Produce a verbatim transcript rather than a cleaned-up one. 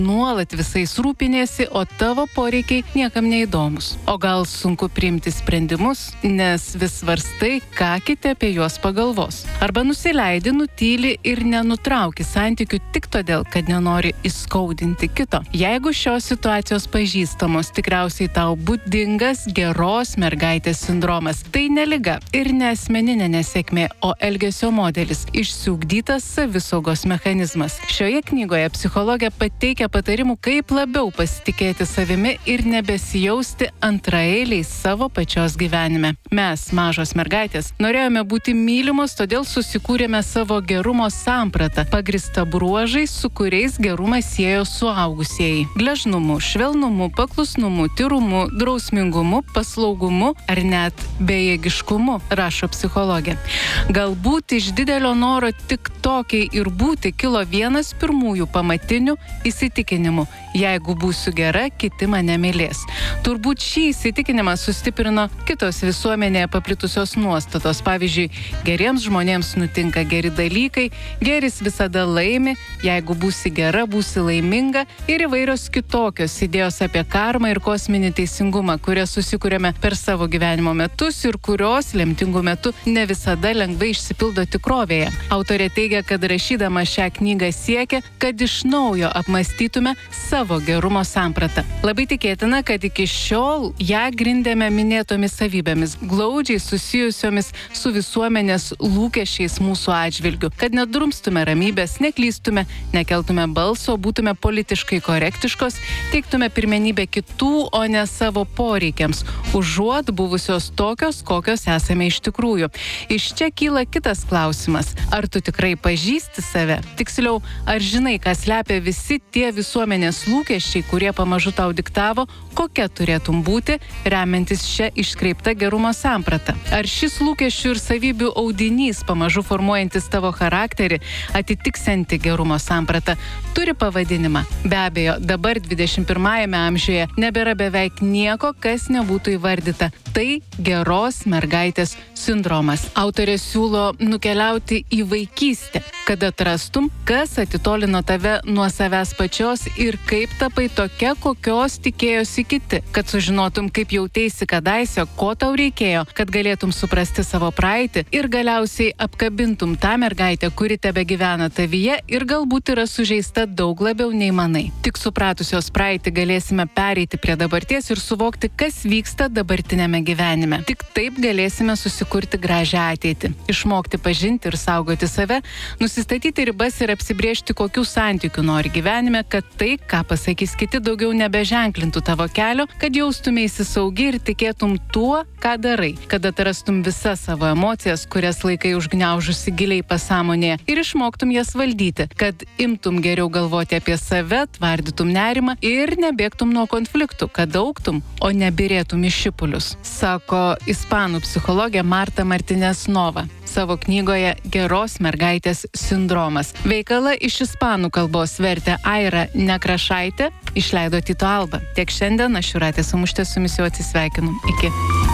nuolat visais rūpinėsi, o tavo poreikiai niekam neįdomus. O gal sunku priimti sprendimus, nes vis svarstai, ką kiti apie juos pagalvos. Arba nusileidi, nutyli ir nenutrauki santykių tik todėl, kad nenori įskaudinti kito. Jeigu šios situacijos pažįstamos, tikriausiai tau būdingas geros mergaitės sindromas. Tai ne liga ir ne asmeninė nesėkmė, o elgesio modelis, išsiugdytas savisaugos mechanizmas. Šioje knygoje psichologė pateikia patarimų, kaip labiau pasitikėti savimi ir nebesijausti antraeiliais savo pačios gyvenime. Mes, mažos mergaitės, norėjome būti mylimos, todėl susikūrėme savo gerumo sampratą, pagrįstą bruožais, su kuriais gerumą siejo suaugusieji. Gležnumu, švelnumu, paklusnumu, tyrumu, drausmingumu, paslaugumu ar net bejėgiškumu, rašo psichologė. Galbūt iš didelio noro tik tokiai ir būti kilo vienas pirmųjų pamatinių įsitikinimų. Jeigu būsiu gera, kiti mane mylės. Turbūt šį įsitikinimą sustiprino kitos visuomenėje paplitusios nuostatos. Pavyzdžiui, geriems žmonėms nutinka geri dalykai, geris visada laimi, jeigu būsi gera, būsi laiminga ir įvairios kitokios idėjos apie karmą ir kosminį teisingumą, kurias susikūrėme per savo gyvenimo metus ir kurios lemtingų metų ne visada lengvai išsipildo tikrovėje. Autorė teigia, kad rašydama šią knygą siekia, kad iš naujo apmąstytume savo gerumo sampratą. Labai tikėtina, kad iki šiol ją grindėme minėtomis savybėmis, glaudžiai susijusiomis su visuomenės lūkesčiais mūsų atžvilgiu, kad nedrumstume ramybės, neklystume, nekeltume balso, būtume politiškai korektiškos, teiktume pirmenybę kitų, o ne savo poreikiams, užuot buvusios tokios, kokios esame iš tikrųjų. Iš čia kyla kitas klausimas. Ar tu tikrai pažįsti save? Tiksliau, ar žinai, ką slepia visi tie visuomenės lūkesčiai, kurie pamažu tau diktavo, kokia turėtum būti, remiantis šią iškreiptą gerumo sampratą? Ar šis lūkesčių ir savybių audinys, pamažu formuojantis tavo charakterį, atitiksianti gerumo sampratą, turi pavadinimą? Be abejo, dabar dvidešimt pirmajame amžiuje nebėra beveik nieko, kas nebūtų įvardyta. Tai geros mergaitės sindromas. Autorė siūlo nukeliauti į vaikystę, kad atrastum, kas atitolino tave nuo savęs pačios ir kaip tapai tokia, kokios tikėjosi kiti, kad sužinotum, kaip jauteisi kadaise, ko tau reikėjo, kad galėtum suprasti savo praeitį ir galiausiai apkabintum tą mergaitę, kuri tebe gyvena tavyje ir galbūt yra sužeista daug labiau nei manai. Tik supratusios praeitį galėsime pereiti prie dabarties ir suvokti, kas vyksta dabartinėme gyvenime. Tik taip galėsime susikurti gražią ateitį, išmokti pažinti ir saugoti save, nusistatyti ribas ir apsibrėžti, kokių santykių nori gyvenime, kad tai, ką pasakys kiti, daugiau nebeženklintų tavo kelio, kad jaustumėsi saugi ir tikėtum tuo, ką darai, kad atrastum visas savo emocijas, kurias laikai užgniaužusi giliai pasąmonėje ir išmoktum jas valdyti, kad imtum geriau galvoti apie save, tvardytum nerimą ir nebėgtum nuo konfliktų, kad augtum, o nebirėtum į šipulius, sako ispanų psichologė Marta Martinez Nova savo knygoje Geros mergaitės sindromas. Veikalą iš ispanų kalbos vertė Aira Nekrašaitė, išleido Tyto Alba. Tiek šiandien, aš Jūratė Samušytė su jumis jau atsisveikinu. Iki.